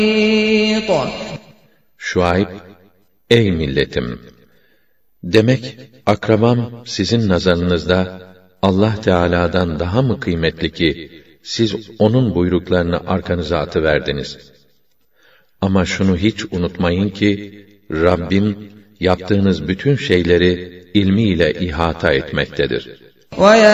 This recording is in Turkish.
Şuayb, ey milletim! Demek akrabam sizin nazarınızda Allah Teala'dan daha mı kıymetli ki siz onun buyruklarını arkanıza atıverdiniz? Ama şunu hiç unutmayın ki Rabbim yaptığınız bütün şeyleri ilmiyle ihata etmektedir.